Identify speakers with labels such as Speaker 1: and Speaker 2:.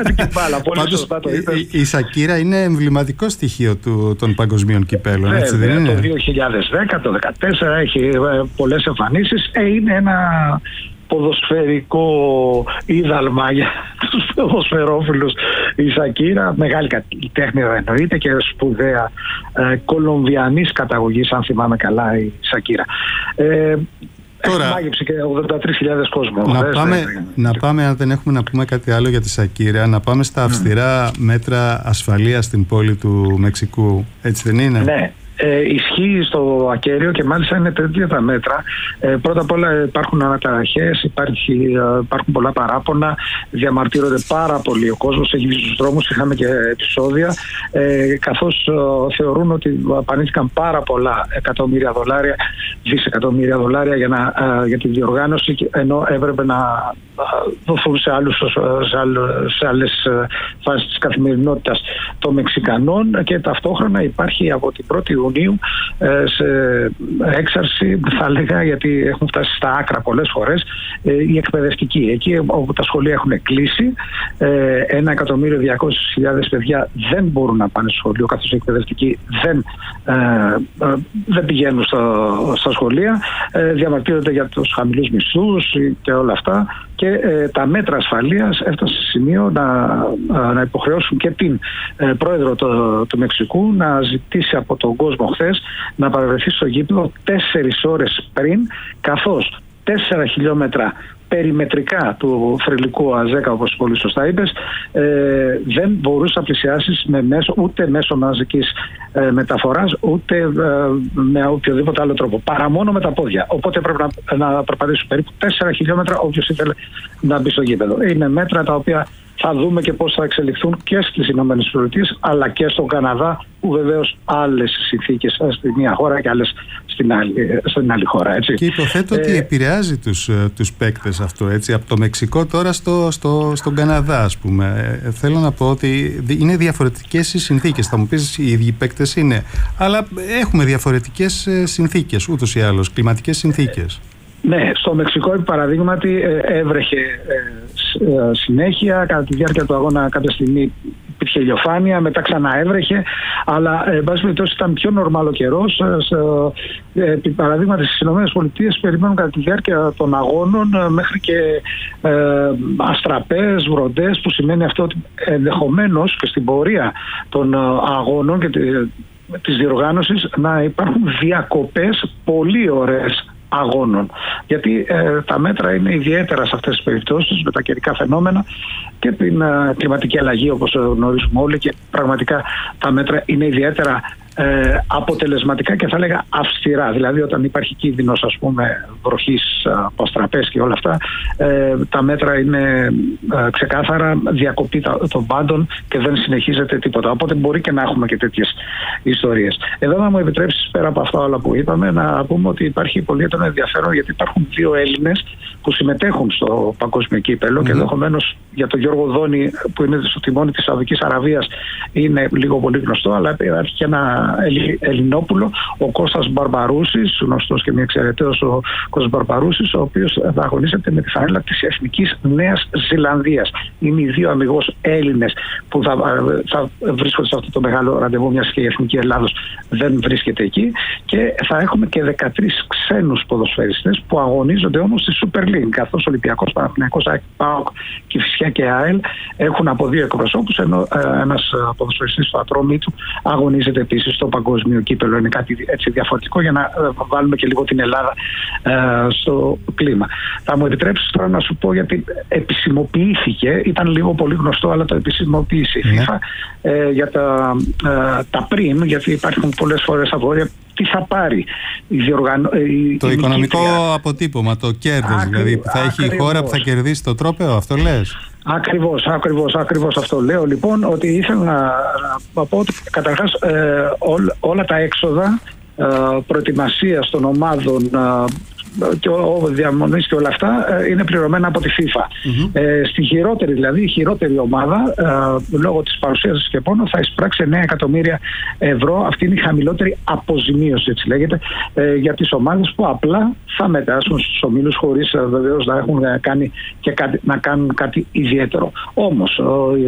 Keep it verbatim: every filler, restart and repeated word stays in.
Speaker 1: Πραγματική μπάλα. Πολύ
Speaker 2: Πάντως,
Speaker 1: σωστά το είπες.
Speaker 2: Η, η Σακίρα είναι εμβληματικό στοιχείο του, των παγκοσμίων κυπέλων. Έτσι, δεν είναι?
Speaker 1: Το δύο χιλιάδες δέκα, το δύο χιλιάδες δεκατέσσερα έχει πολλές εμφανίσεις. Ε, είναι ένα ποδοσφαιρικό είδαλμα για τους ποδοσφαιρόφιλους η Σακίρα. Μεγάλη καλλιτέχνη εννοείται και σπουδαία ε, κολομβιανής καταγωγής, αν θυμάμαι καλά, η Σακίρα. Ε, Τώρα, έχει μάγεψε και ογδόντα τρεις χιλιάδες κόσμο.
Speaker 2: Να, πάμε, να πάμε, αν δεν έχουμε να πούμε κάτι άλλο για τη Σακίρα, να πάμε στα αυστηρά mm. μέτρα ασφαλείας στην πόλη του Μεξικού. Έτσι δεν είναι?
Speaker 1: Ναι. Ε, ισχύει στο ακέραιο και μάλιστα είναι τέτοια τα μέτρα. Ε, πρώτα απ' όλα υπάρχουν αναταραχές, υπάρχει, υπάρχουν πολλά παράπονα, διαμαρτύρονται πάρα πολύ ο κόσμος, έχει βγει στους δρόμους, είχαμε και επεισόδια, ε, καθώς ε, θεωρούν ότι απανήθηκαν πάρα πολλά εκατομμύρια δολάρια, δισεκατομμύρια δολάρια για, να, ε, για τη διοργάνωση, ενώ έπρεπε να ε, δοθούν σε, άλλους, σε, άλλους, σε άλλες φάσεις της καθημερινότητας των Μεξικανών, και ταυτόχρονα υπάρχει από την πρώτη Ιουνίου σε έξαρση, θα λέγα, γιατί έχουν φτάσει στα άκρα πολλές φορές, οι εκπαιδευτικοί. Εκεί όπου τα σχολεία έχουν κλείσει, ένα εκατομμύριο διακόσιες χιλιάδες παιδιά δεν μπορούν να πάνε στο σχολείο, καθώς οι εκπαιδευτικοί δεν, δεν πηγαίνουν στο, στα σχολεία, διαμαρτύρονται για τους χαμηλούς μισθούς και όλα αυτά, και ε, τα μέτρα ασφαλείας έφτασαν σε σημείο να, να υποχρεώσουν και την ε, πρόεδρο του, του Μεξικού να ζητήσει από τον κόσμο χθες να παραβρεθεί στο γήπεδο τέσσερις ώρες πριν, καθώς τέσσερα χιλιόμετρα περιμετρικά του θρυλικού ΑΖΕΚΑ, όπως πολύ σωστά είπες, ε, δεν μπορούσε να πλησιάσεις με μέσο, ούτε μέσω μαζικής ε, μεταφοράς, ούτε ε, με οποιοδήποτε άλλο τρόπο, παρά μόνο με τα πόδια. Οπότε έπρεπε να, να περπατήσουν περίπου τέσσερα χιλιόμετρα όποιος ήθελε να μπει στο γήπεδο. Είναι μέτρα τα οποία θα δούμε και πώς θα εξελιχθούν και στις Ηνωμένες Πολιτείες, αλλά και στον Καναδά, που βεβαίως άλλες συνθήκες στη μία χώρα και άλλες στην άλλη, στην άλλη χώρα. Έτσι.
Speaker 2: Και υποθέτω ε, ότι επηρεάζει τους, τους παίκτες αυτό, έτσι, από το Μεξικό τώρα στο, στο, στον Καναδά, ας πούμε. Ε, θέλω να πω ότι είναι διαφορετικές οι συνθήκες. Θα μου πεις οι ίδιοι παίκτες είναι, αλλά έχουμε διαφορετικές συνθήκες, ούτως ή άλλως, κλιματικές συνθήκες.
Speaker 1: Ναι, στο Μεξικό, επί παραδείγματι, έβρεχε συνέχεια. Κατά τη διάρκεια του αγώνα κάποια στιγμή υπήρχε ηλιοφάνεια, μετά ξανά έβρεχε, αλλά εν πάση περιπτώσει ήταν πιο νορμάλ ο καιρός. Επί παραδείγματι, στις ΗΠΑ περιμένουν κατά τη διάρκεια των αγώνων μέχρι και ε, αστραπές, βροντές, που σημαίνει αυτό ότι ενδεχομένως και στην πορεία των αγώνων και της διοργάνωσης να υπάρχουν διακοπές πολύ ωραίες αγώνων. Γιατί ε, τα μέτρα είναι ιδιαίτερα σε αυτές τις περιπτώσεις, με τα καιρικά φαινόμενα και την ε, κλιματική αλλαγή, όπως γνωρίζουμε όλοι, και πραγματικά τα μέτρα είναι ιδιαίτερα ε, αποτελεσματικά και θα λέγα αυστηρά. Δηλαδή όταν υπάρχει κίνδυνος, ας πούμε, βροχής από αστραπές και όλα αυτά, ε, τα μέτρα είναι ε, ξεκάθαρα διακοπή των πάντων και δεν συνεχίζεται τίποτα. Οπότε μπορεί και να έχουμε και τέτοιες ιστορίες. Εδώ, να μου επιτρέψεις, πέρα από αυτά όλα που είπαμε, να πούμε ότι υπάρχει πολύ έντονο ενδιαφέρον, γιατί υπάρχουν δύο Έλληνες που συμμετέχουν στο παγκόσμιο κύπελλο, mm-hmm. και ενδεχομένως για τον Γιώργο Δόνη, που είναι στο τιμόνι της Σαουδικής Αραβίας, είναι λίγο πολύ γνωστό, αλλά υπάρχει και ένα Ελληνόπουλο, ο Κώστας Μπαρμπαρούσης, γνωστός και μη εξαιρεταίος ο Κώστας Μπαρμπαρούσης, ο οποίος θα αγωνίζεται με τη φανέλα της Εθνικής Νέας Ζηλανδίας. Είναι οι δύο αμιγώς Έλληνες που θα, θα βρίσκονται σε αυτό το μεγάλο ραντεβού, μιας και η Εθνική Ελλάδος δεν βρίσκεται εκεί, και θα έχουμε και δεκατρείς ξένους ποδοσφαιριστές που αγωνίζονται όμως στη Super League, καθώς Ολυμπιακός, Παναθηναϊκός, ΑΕΚ, ΠΑΟΚ, Κηφισιά και ΑΕΛ έχουν από δύο εκπροσώπους, ενώ ε, ένας ποδοσφαιριστής του Ατρόμητου αγωνίζεται επίσης στο παγκόσμιο κύπελλο. Είναι κάτι έτσι διαφορετικό, για να ε, βάλουμε και λίγο την Ελλάδα ε, στο κλίμα. Θα μου επιτρέψεις τώρα να σου πω, γιατί επισημοποιήθηκε, ήταν λίγο πολύ γνωστό, αλλά το επισημοποίησε η FIFA, ε, για τα, ε, τα πριν, γιατί υπάρχουν πολλές φορές απορία τι θα πάρει η διοργανω...
Speaker 2: Το η οικονομικό νικήτρια. Αποτύπωμα, το κέρδος, Άκρι... δηλαδή που θα έχει ακριβώς. Η χώρα που θα κερδίσει το τρόπαιο, αυτό λες?
Speaker 1: Ακριβώς, ακριβώς, ακριβώς αυτό λέω. Λοιπόν, ότι ήθελα να, να πω ότι καταρχάς ε, ό, όλα τα έξοδα ε, προετοιμασίας των ομάδων ε, και ο διαμονής και όλα αυτά ε, είναι πληρωμένα από τη FIFA. Mm-hmm. Ε, στη χειρότερη, δηλαδή η χειρότερη ομάδα, ε, λόγω της παρουσίας και πόνο, θα εισπράξει εννέα εκατομμύρια ευρώ. Αυτή είναι η χαμηλότερη αποζημίωση, έτσι λέγεται, ε, για τις ομάδες που απλά θα μετάσχουν στους ομίλους, χωρίς ε, βεβαίως να έχουν κάνει και κάτι, να κάνουν κάτι ιδιαίτερο. Όμως